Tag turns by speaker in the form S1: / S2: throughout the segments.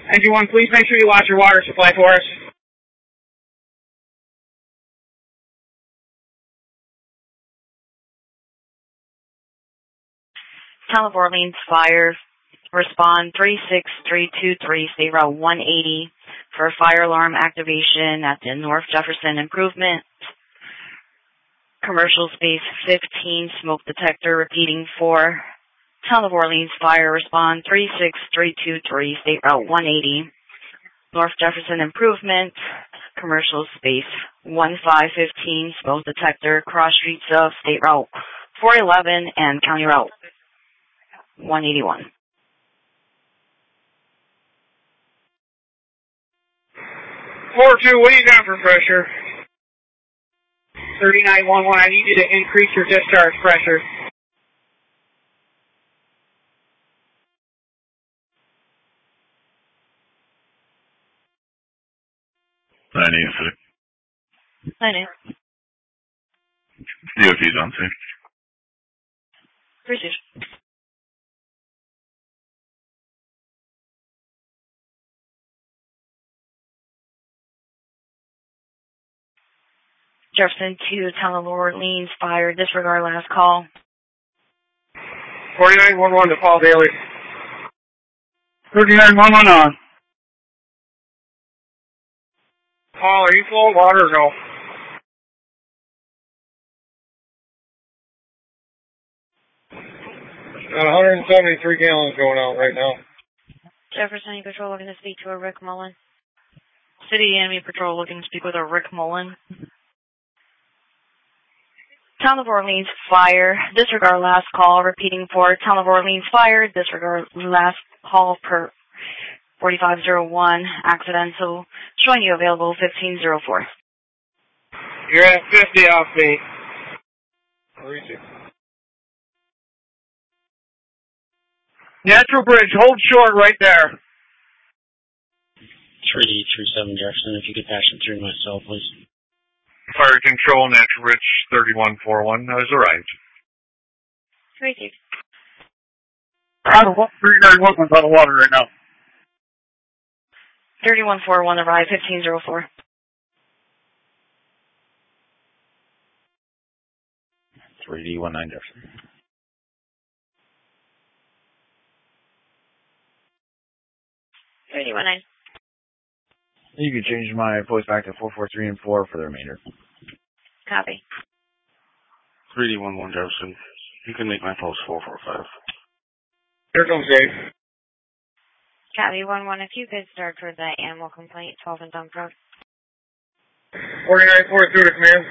S1: 91, please make sure you watch your water supply for us.
S2: Town of Orleans Fire, respond 36323, State Route 180 for fire alarm activation at the North Jefferson Improvement. Commercial space 15, smoke detector repeating for Town of Orleans Fire, respond 36323, State Route 180, North Jefferson Improvement, commercial space 1515, smoke detector, cross streets of State Route 411 and County Route 181.
S1: 42, what do you got for pressure? 3911, I need you to increase your discharge pressure.
S3: I need
S2: I know.
S3: DOT's on scene.
S2: Received. Jefferson 2, Town of Orleans Fire, disregard last call.
S1: 4911 to Paul Daly.
S4: 3911 on.
S1: Paul, are you full of water or no? Got 173 gallons going out right now.
S2: Jefferson City Patrol looking to speak to a Rick Mullen. City Enemy Patrol looking to speak with a Rick Mullen. Town of Orleans Fire, disregard last call, repeating for Town of Orleans Fire, disregard last call per 4501, accidental, showing you available 1504.
S1: You're at 50 off me.
S4: Natural Bridge, hold short right there.
S5: 3837 Jefferson, if you could patch it through myself, please.
S3: Fire control, Natural Bridge 3141 has arrived.
S2: Received.
S4: 3911's out of water right now.
S2: 3141 arrived, 1504.
S5: 3D19 Jefferson.
S6: You can change my voice back to 443 and 4 for the remainder.
S2: Copy.
S5: 3D11 Jefferson. You can make my post 445.
S1: Here comes Dave.
S2: Copy 11, if you could start for the animal complaint, 12 and dump road.
S1: 4942 to command.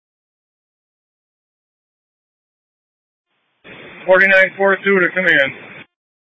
S1: $49.42 to command.